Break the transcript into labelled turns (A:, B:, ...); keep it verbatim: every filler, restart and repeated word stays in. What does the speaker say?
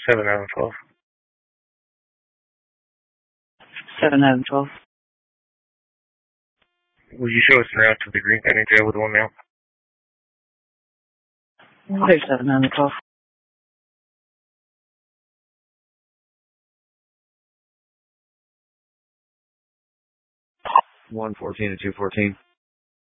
A: seven nine twelve.
B: seven nine twelve.
A: Would you show us around to the Green County Jail with one male?
B: There's seven nine twelve.
C: one fourteen to two fourteen.